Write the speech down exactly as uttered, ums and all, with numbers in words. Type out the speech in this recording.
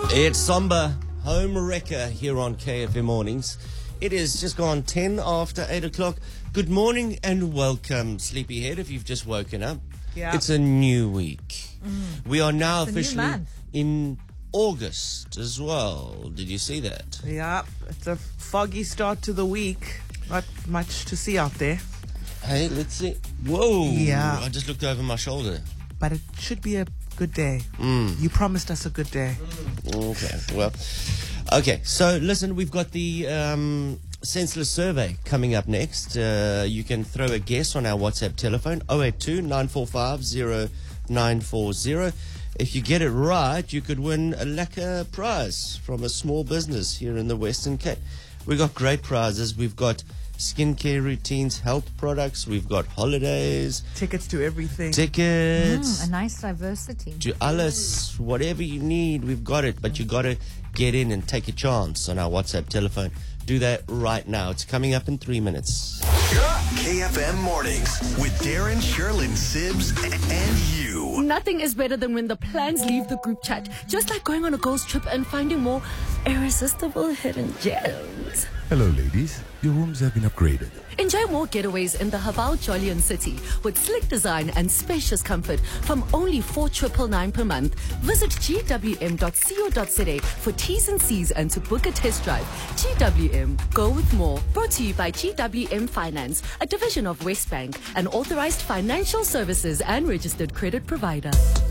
It's Samba Home Wrecker here on K F M Mornings. It is just gone ten after eight o'clock. Good morning and welcome, Sleepyhead, if you've just woken up. Yeah. It's a new week. Mm. We are now It's a new officially month. in August as well. Did you see that? Yeah, it's a foggy start to the week. Not much to see out there, Hey, let's see. Whoa. Yeah. I just looked over my shoulder. but it should be a good day. Mm. You promised us a good day. Okay, well, okay. So listen, we've got the um, senseless survey coming up next. Uh, you can throw a guess on our WhatsApp telephone oh eight two, nine four five, oh nine four oh. If you get it right, you could win a lekker prize from a small business here in the Western Cape. We've got great prizes. We've got skincare routines, health products. We've got holidays, Tickets to everything. tickets. Mm, a nice diversity. To Alice, whatever you need, we've got it. But you got to get in and take a chance on our WhatsApp telephone. Do that right now. It's coming up in three minutes. K F M Mornings with Darren, Sherlyn, Sibs, and you. Nothing is better than when the plans leave the group chat. Just like going on a girls' trip and finding more irresistible hidden gems. Hello, ladies. Your rooms have been upgraded. Enjoy more getaways in the Haval Jolian City with slick design and spacious comfort from only four nine nine nine per month. Visit g w m dot co dot za for T's and C's and to book a test drive. G W M, go with more. Brought to you by G W M Finance, a division of Westbank, an authorized financial services and registered credit provider.